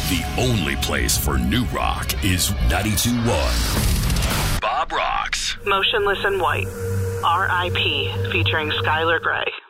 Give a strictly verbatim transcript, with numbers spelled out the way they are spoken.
The only place for new rock is ninety-two point one. Bob Rocks. Motionless in White. R I P featuring Skylar Grey.